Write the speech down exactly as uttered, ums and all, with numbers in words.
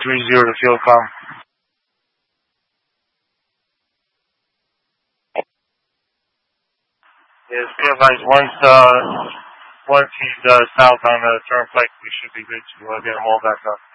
three zero to fuel com. Yes, be advised, once, uh, once he's uh, south on the turnpike, we should be good to uh, get him all back up.